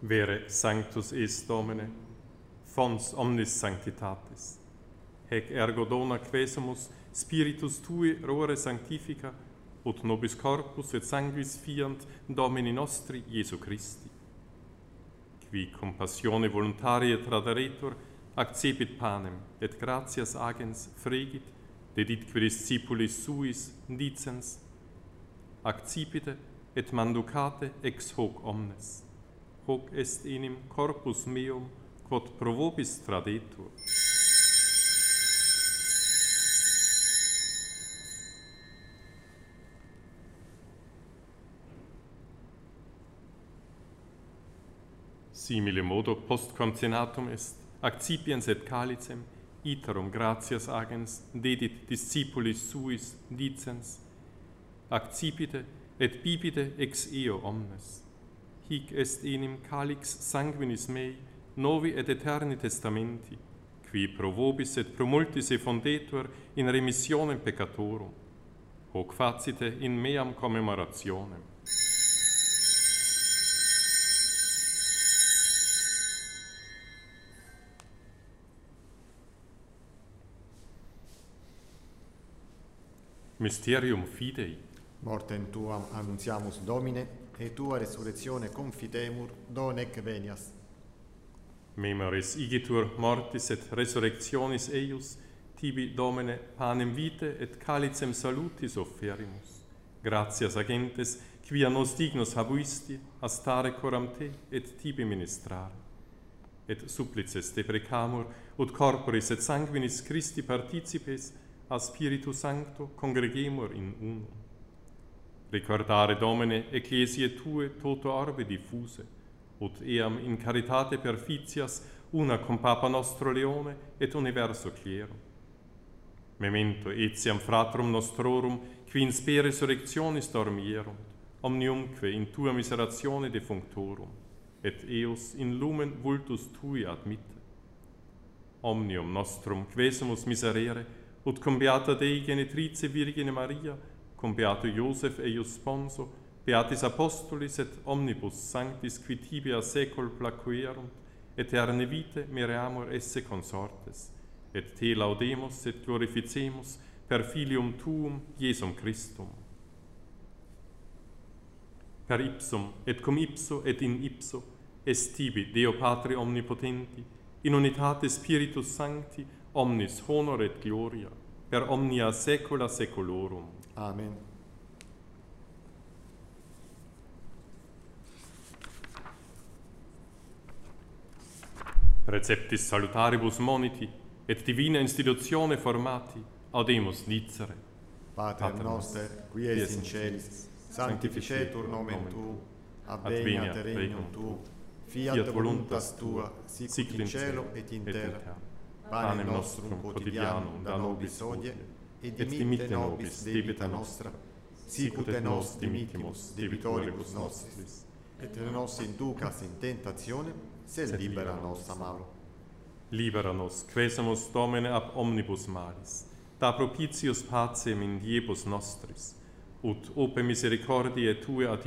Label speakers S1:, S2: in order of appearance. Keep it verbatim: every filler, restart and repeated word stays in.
S1: Vere sanctus est Domine, fons omnis sanctitatis. Hec ergo dona quesumus Spiritus Tui rore sanctifica, ut nobis corpus et sanguis fiant Domini nostri Iesu Christi. Qui compassione voluntaria traderetur, accepit panem, et gratias agens fregit, dedit qui discipulis suis dicens, accipite et manducate ex hoc omnes. Hoc est enim corpus meum, quod pro vobis tradetur. Simile modo post concenatum est, accipiens et calicem, iterum gratias agens, dedit discipulis suis dicens, accipite et bibite ex eo omnes. Hic est enim calix sanguinis mei, novi et eterni testamenti, qui pro vobis et pro multis effundetur in remissionem peccatorum. Hoc facite in meam commemorationem. Mysterium fidei.
S2: Mortem tuam annuntiamus Domine, et tua resurrectione confitemur, donec venias.
S1: Memoris igitur mortis et resurrectionis eius, tibi Domine panem vitae et calicem salutis offerimus. Gratias agentes, quia nos dignos habuisti, a stare coram te et tibi ministrare. Et supplices deprecamur, ut corporis et sanguinis Christi participes, a Spiritu Sancto congregemur in unum. Recordare, Domine, ecclesiae Tue toto orbe diffuse, ut eam in caritate perficias una cum Papa nostro Leone et universo clero. Memento etiam fratrum nostrorum, qui in spe resurrectionis dormierunt, omniumque in Tua miseratione defunctorum, et eos in lumen vultus Tui admitte. Omnium nostrum quesumus miserere, ut cum beata Dei genitrice Virgine Maria, cum beato Iosef eius sponso, beatis apostolis et omnibus sanctis qui tibi a secol placuerunt, eterne vitae mereamur esse consortes, et te laudemus et glorificemus per filium tuum Iesum Christum. Per ipsum et cum ipso et in ipso est tibi Deo Patri omnipotenti, in unitate Spiritus Sancti, omnis honor et gloria, per omnia saecula saeculorum.
S2: Amen.
S1: Preceptis salutaribus moniti, et divina institutione formati, audemus dicere.
S2: Pater, Pater noster, qui es in celis, sanctificetur nomen Tuum, adveniat regnum Tuum, fiat voluntas Tua, sicut in cielo et in terra. Panem nostrum quotidianum da nobis hodie, et dimitte nobis debita nostra, sicut et nos dimittimus debitoribus nostris, et ne nos inducas in tentationem, sed libera nos a malo.
S1: Libera nos, quesumus Domine ab omnibus malis, da propitius pacem in diebus nostris, ut ope misericordiae Tue ad